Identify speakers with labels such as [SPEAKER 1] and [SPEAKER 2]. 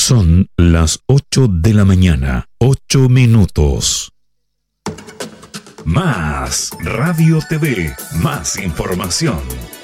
[SPEAKER 1] Son las 8 de la mañana, 8 minutos. Más Radio TV, más información.